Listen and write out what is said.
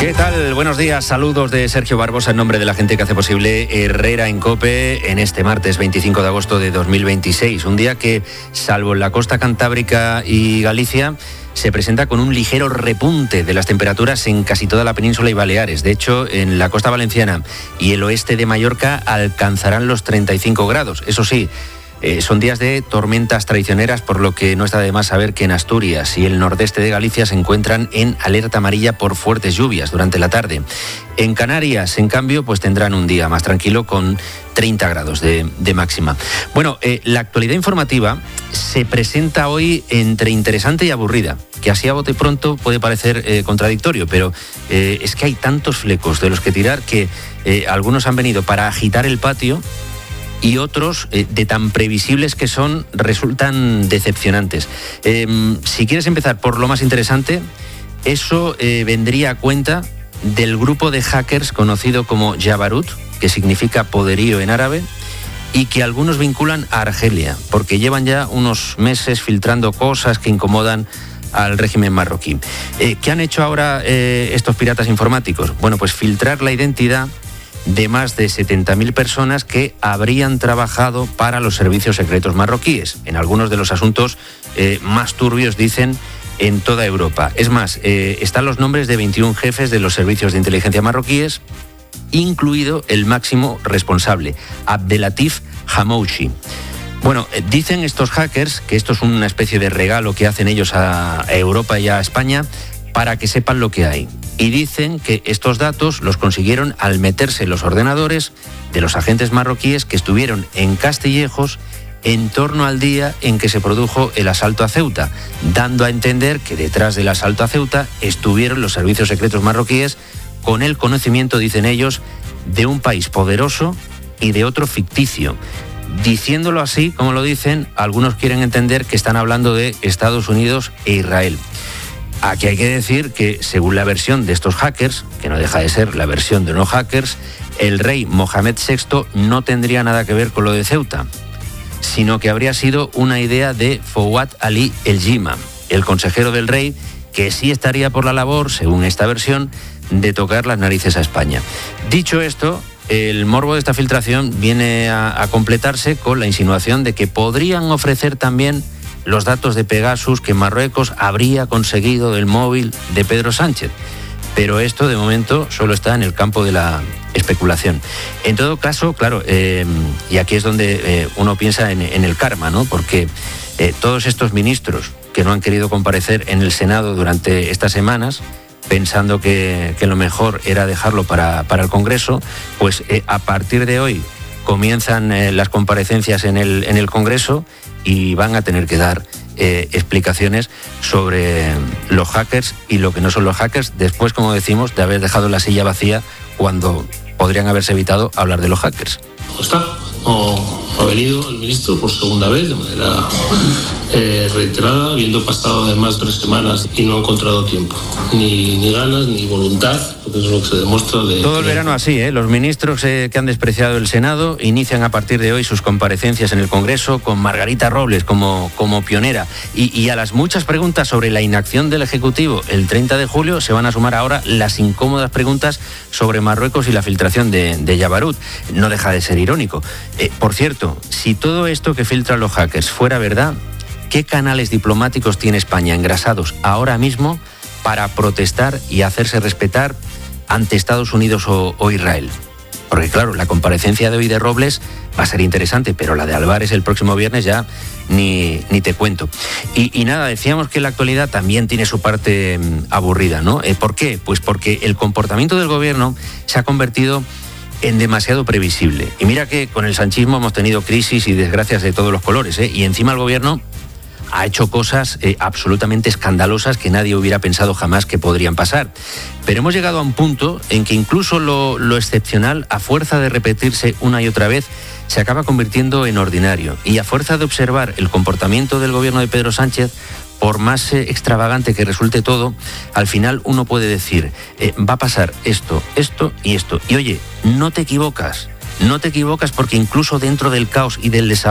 ¿Qué tal? Buenos días, saludos de Sergio Barbosa en nombre de la gente que hace posible Herrera en COPE en este martes 25 de agosto de 2026. Un día que, salvo en la costa cantábrica y Galicia, se presenta con un ligero repunte de las temperaturas en casi toda la península y Baleares. De hecho, en la costa valenciana y el oeste de Mallorca alcanzarán los 35 grados. Eso sí, son días de tormentas traicioneras, por lo que no está de más saber que en Asturias y el nordeste de Galicia se encuentran en alerta amarilla por fuertes lluvias durante la tarde. En Canarias, en cambio, pues tendrán un día más tranquilo con 30 grados de máxima. Bueno, la actualidad informativa se presenta hoy entre interesante y aburrida, que así a bote pronto puede parecer contradictorio, pero es que hay tantos flecos de los que tirar que algunos han venido para agitar el patio y otros, de tan previsibles que son, resultan decepcionantes. Si quieres empezar por lo más interesante, eso vendría a cuenta del grupo de hackers conocido como Jabarut, que significa poderío en árabe, y que algunos vinculan a Argelia, porque llevan ya unos meses filtrando cosas que incomodan al régimen marroquí. ¿Qué han hecho ahora estos piratas informáticos? Bueno, pues filtrar la identidad de más de 70.000 personas que habrían trabajado para los servicios secretos marroquíes, en algunos de los asuntos más turbios, dicen, en toda Europa. Es más, están los nombres de 21 jefes de los servicios de inteligencia marroquíes, incluido el máximo responsable, Abdelatif Hamouchi. Bueno, dicen estos hackers que esto es una especie de regalo que hacen ellos a Europa y a España para que sepan lo que hay. Y dicen que estos datos los consiguieron al meterse en los ordenadores de los agentes marroquíes que estuvieron en Castillejos en torno al día en que se produjo el asalto a Ceuta, dando a entender que detrás del asalto a Ceuta estuvieron los servicios secretos marroquíes con el conocimiento, dicen ellos, de un país poderoso y de otro ficticio. Diciéndolo así, como lo dicen, algunos quieren entender que están hablando de Estados Unidos e Israel. Aquí hay que decir que, según la versión de estos hackers, que no deja de ser la versión de unos hackers, el rey Mohamed VI no tendría nada que ver con lo de Ceuta, sino que habría sido una idea de Fouad Ali El Jima, el consejero del rey, que sí estaría por la labor, según esta versión, de tocar las narices a España. Dicho esto, el morbo de esta filtración viene a completarse con la insinuación de que podrían ofrecer también los datos de Pegasus que Marruecos habría conseguido del móvil de Pedro Sánchez. Pero esto, de momento, solo está en el campo de la especulación. En todo caso, claro, y aquí es donde uno piensa en el karma, ¿no? Porque todos estos ministros que no han querido comparecer en el Senado durante estas semanas, pensando que lo mejor era dejarlo para el Congreso, pues a partir de hoy comienzan las comparecencias en el Congreso y van a tener que dar explicaciones sobre los hackers y lo que no son los hackers, después, como decimos, de haber dejado la silla vacía cuando podrían haberse evitado hablar de los hackers. Está, no ha venido el ministro por segunda vez de manera reiterada, habiendo pasado además 3 semanas y no ha encontrado tiempo, ni ganas, ni voluntad, porque eso es lo que se demuestra de... Todo el verano así, los ministros que han despreciado el Senado inician a partir de hoy sus comparecencias en el Congreso con Margarita Robles como pionera, y a las muchas preguntas sobre la inacción del Ejecutivo el 30 de julio se van a sumar ahora las incómodas preguntas sobre Marruecos y la filtración de Jabarut. No deja de ser irónico. Por cierto, si todo esto que filtran los hackers fuera verdad, ¿qué canales diplomáticos tiene España engrasados ahora mismo para protestar y hacerse respetar ante Estados Unidos o Israel? Porque claro, la comparecencia de hoy de Robles va a ser interesante, pero la de Álvarez el próximo viernes ya ni te cuento. Y nada, decíamos que la actualidad también tiene su parte aburrida, ¿no? ¿Por qué? Pues porque el comportamiento del gobierno se ha convertido en demasiado previsible. Y mira que con el sanchismo hemos tenido crisis y desgracias de todos los colores, y encima el gobierno ha hecho cosas absolutamente escandalosas que nadie hubiera pensado jamás que podrían pasar. Pero hemos llegado a un punto en que incluso lo excepcional, a fuerza de repetirse una y otra vez, se acaba convirtiendo en ordinario. Y a fuerza de observar el comportamiento del gobierno de Pedro Sánchez, por más extravagante que resulte todo, al final uno puede decir, va a pasar esto, esto y esto. Y oye, no te equivocas porque incluso dentro del caos y del desastre,